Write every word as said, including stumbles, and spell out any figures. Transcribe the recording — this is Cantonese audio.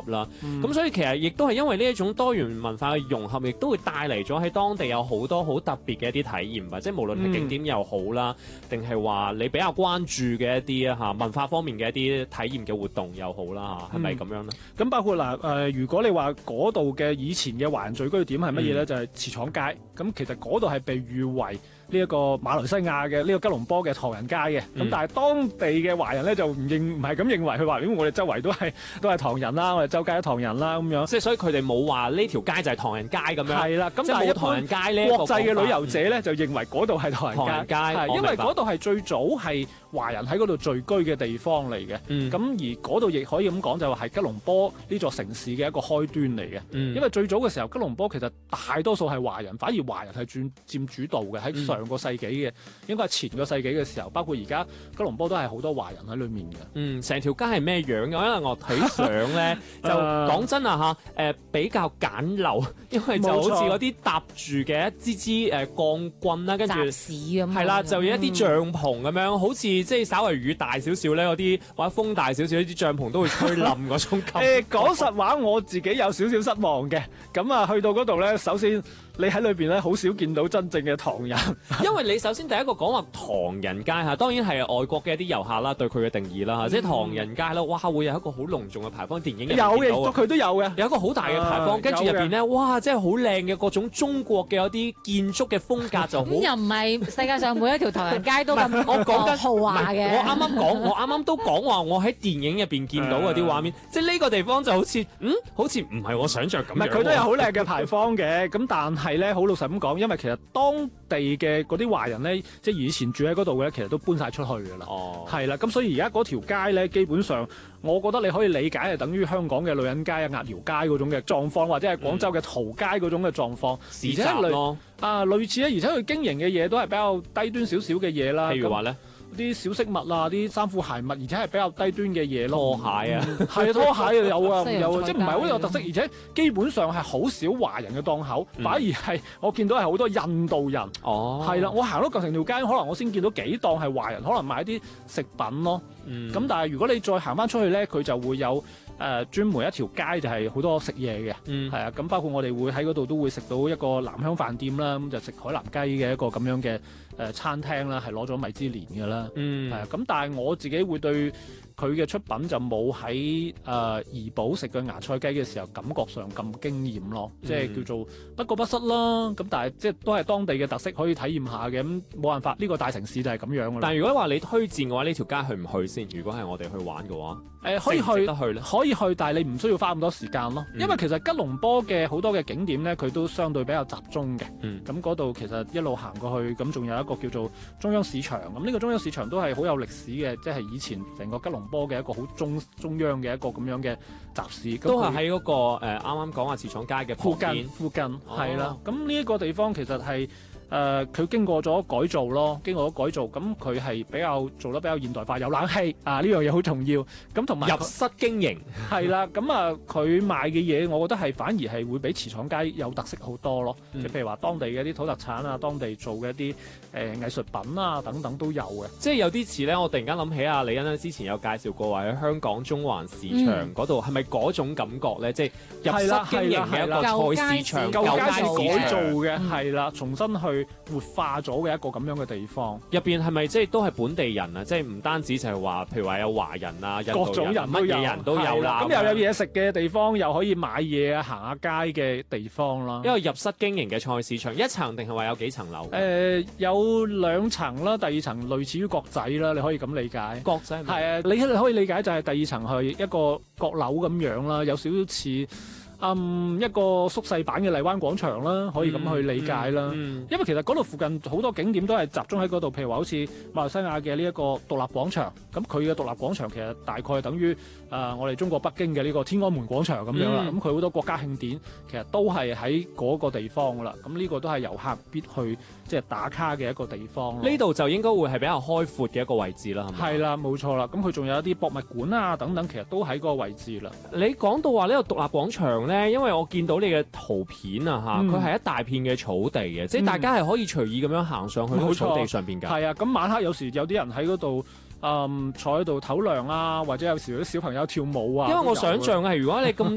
啦。咁、 嗯、 所以其實亦都係因為呢一種多元文化嘅融合，亦都會帶嚟咗喺當地有好多好特別嘅一啲體驗啊！即係無論係景點又好啦，定係話你比較關注嘅一啲啊嚇文化方面嘅一啲體驗嘅活動又好啦嚇，係咪咁樣咧？ 咁、嗯、包括嗱誒、呃，如果你話嗰度嘅以前嘅華人聚居點係乜嘢咧？嗯、就係茨廠街。咁其實嗰度係被譽為呢一個馬來西亞嘅呢個吉隆坡嘅唐人街嘅，咁、嗯、但係當地嘅華人咧就唔認唔係咁認為，佢話因為我哋周圍都係都係唐人啦，我哋周街都唐人啦咁樣， 即係所以佢哋冇話呢條街就係唐人街咁樣。係啦，咁但係唐人街咧，國際嘅旅遊者咧、嗯、就認為嗰度係唐人街，唐人街係因為嗰度係最早係華人喺嗰度聚居嘅地方嚟嘅。咁、嗯、而嗰度亦可以咁講，就係吉隆坡呢座城市嘅一個開端嚟嘅。嗯、因為最早嘅時候，吉隆坡其實大多數係華人，反而華人係佔佔主導嘅喺上個世紀嘅。嗯應該係前個世紀嘅時候，包括而家吉隆坡都係好多華人喺裏面嘅。嗯， 成條街係咩樣嘅？因為我睇相咧，就講真啊嚇，誒、呃、比較簡陋，因為就好似嗰啲搭住嘅一支支誒鋼棍啦，跟住係啦，就有一啲帳篷咁樣，嗯、好似即係稍為雨大少少咧，嗰啲或者風大少少，啲帳篷都會吹冧嗰種感覺。誒講實話，我自己有少少失望嘅。咁啊，去到嗰度咧，首先你喺裏邊咧，好少見到真正嘅唐人， 因為你首先第一個講話唐人街嚇，當然係外國嘅一啲遊客啦，對佢嘅定義啦嚇，嗯、即係唐人街啦，哇會有一個好隆重嘅牌坊，電影入邊有嘅，佢都有嘅， 有一個好大嘅牌坊，跟住入邊咧，哇，真係好靚嘅各種中國嘅嗰啲建築嘅風格就好。 咁又唔係世界上每一條唐人街都咁我講緊豪華嘅。 我啱啱講，我啱啱都講話，我喺電影入邊見到嗰啲畫面，即係呢個地方就好似，嗯，好似唔係我想象咁樣。 唔係佢都有好靚嘅牌坊嘅，咁但係咧，好老實咁講，因為其實當地嘅嗰啲華人咧，即係以前住喺嗰度嘅咧，其實都搬晒出去㗎啦。哦，係啦，咁所以而家嗰條街咧，基本上我覺得你可以理解係等於香港嘅女人街啊、鴨寮街嗰種嘅狀況，或者係廣州嘅淘街嗰種嘅狀況， 市集咯， 啊類似咧，而且佢經營嘅嘢都係比較低端少少嘅嘢啦。 譬如話咧。 啲小飾物啊，啲衫褲鞋襪，而且係比較低端嘅嘢咯。 拖鞋啊， 係、嗯、拖鞋有啊，有啊，即係唔係好有特色，而且基本上係好少華人嘅檔口，嗯、反而係我見到係好多印度人。哦，係啦，我行到成條街，可能我先見到幾檔係華人，可能買啲食品咯。嗯，咁但係如果你再行翻出去咧，佢就會有。誒、呃、專門一條街就係好多食嘢嘅，係、嗯、啊，咁包括我哋會喺嗰度都會食到一個南香飯店啦，咁就食海南雞嘅一個咁樣嘅誒、呃、餐廳啦，係攞咗米芝蓮嘅啦，係、嗯、啊，咁但係我自己會對佢嘅出品就冇喺誒怡保食嘅芽菜雞嘅時候感覺上咁驚豔咯，嗯、即係叫做不過不失啦，咁但係即係都係當地嘅特色可以體驗下嘅，咁冇辦法，呢、呢個大城市就係咁樣啦。 但係如果話你推薦嘅話，呢條街去唔去先？如果係我哋去玩嘅話，誒、 呃、可以去， 得去咧， 可以去，但係你唔需要花咁多時間咯，嗯、因為其實吉隆坡嘅好多嘅景點咧，佢都相對比較集中嘅。咁嗰度其實一路行過去，咁仲有一個叫做中央市場，咁呢個中央市場都係好有歷史嘅，即係以前成個吉隆坡嘅一個好中中央嘅一個咁樣嘅集市， 都係喺嗰個誒啱啱講話茨廠街嘅附近，附近係啦。咁呢一個地方其實係。誒佢、呃、經過咗改造咯，經過咗改造，咁佢係比較做得比較現代化，有冷氣啊，呢樣嘢好重要。咁同埋入室經營係啦，咁啊佢賣嘅嘢，我覺得係反而係會比茨廠街有特色好多咯。即、嗯、譬如話當地嘅一啲土特產啊，當地做嘅一啲誒、呃、藝術品啊等等都有嘅。 即係有啲似咧，我突然間諗起啊，李欣咧之前有介紹過話喺香港中環市場嗰度係咪嗰種感覺咧？即係入室經營嘅一個菜市場、 舊街市改造嘅，係啦、嗯，重新去活化咗嘅一個咁樣嘅地方， 入邊係咪即係都係本地人啊？即係唔單止就係話，譬如話有華人啊、印度人各種人都有， 乜嘢人都有啦。 咁又有嘢食嘅地方，又可以買嘢啊、行下街嘅地方啦。 因為入室經營嘅菜市場，一層定係話有幾層樓？誒、 呃，有兩層啦，第二層類似於閣仔啦，你可以咁理解。 閣仔係啊，你可以理解就係第二層係一個閣樓咁樣啦，有少少似。嗯，一個縮細版嘅荔灣廣場啦，可以咁去理解啦。嗯嗯嗯、因為其實嗰度附近好多景點都係集中喺嗰度，譬如話好似馬來西亞嘅呢一個獨立廣場，咁佢嘅獨立廣場其實大概等於誒、呃、我哋中國北京嘅呢個天安門廣場咁樣啦。咁佢好多國家慶典其實都係喺嗰個地方噶啦。咁呢個都係遊客必去即係打卡嘅一個地方。 呢度就應該會係比較開闊嘅一個位置啦，係咪？ 係啦，冇錯啦。咁佢仲有一啲博物館啊等等，其實都喺嗰個位置啦。 你講到話呢個獨立廣場咧，因為我見到你嘅圖片啊嚇，佢係、嗯、一大片嘅草地嘅，嗯、即係大家係可以隨意咁樣行上去嗰個草地上邊㗎。 係啊，咁晚黑有時有啲人喺嗰度。嗯，坐喺度唞涼啊，或者有時啲小朋友跳舞啊。 因為我想象係，如果你咁